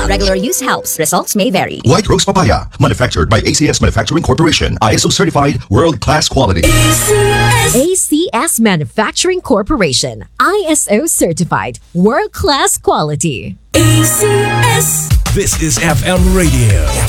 Regular use helps. Results may vary. White Rose Papaya, manufactured by ACS Manufacturing Corporation. ISO certified, world-class quality. ACS Manufacturing Corporation. ISO certified, world-class quality. ACS. This is FM Radio.